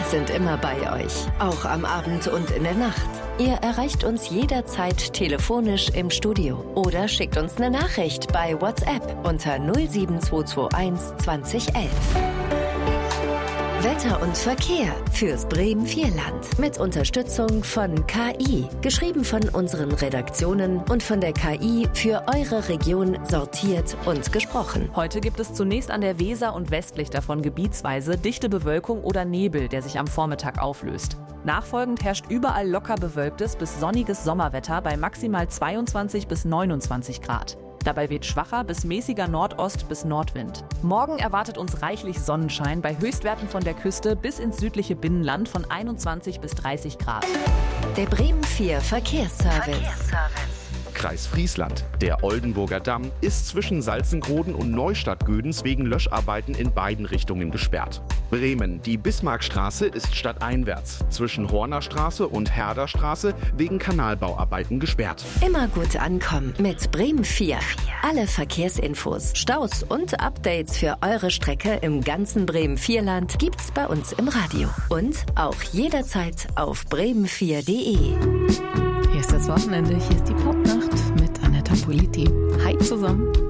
sind immer bei euch, auch am Abend und in der Nacht. Ihr erreicht uns jederzeit telefonisch im Studio oder schickt uns eine Nachricht bei WhatsApp unter 07221 2011. Wetter und Verkehr fürs Bremen-Vierland mit Unterstützung von KI. Geschrieben von unseren Redaktionen und von der KI für eure Region sortiert und gesprochen. Heute gibt es zunächst an der Weser und westlich davon gebietsweise dichte Bewölkung oder Nebel, der sich am Vormittag auflöst. Nachfolgend herrscht überall locker bewölktes bis sonniges Sommerwetter bei maximal 22 bis 29 Grad. Dabei weht schwacher bis mäßiger Nordost- bis Nordwind. Morgen erwartet uns reichlich Sonnenschein bei Höchstwerten von der Küste bis ins südliche Binnenland von 21 bis 30 Grad. Der Bremen 4 Verkehrsservice. Kreis Friesland. Der Oldenburger Damm ist zwischen Salzengroden und Neustadt-Gödens wegen Löscharbeiten in beiden Richtungen gesperrt. Bremen. Die Bismarckstraße ist stadteinwärts zwischen Hornerstraße und Herderstraße wegen Kanalbauarbeiten gesperrt. Immer gut ankommen mit Bremen 4. Alle Verkehrsinfos, Staus und Updates für eure Strecke im ganzen Bremen-Vierland gibt's bei uns im Radio. Und auch jederzeit auf bremen4.de. Hier ist das Wochenende, hier ist die Popnacht mit Anetta Politi. Hi zusammen.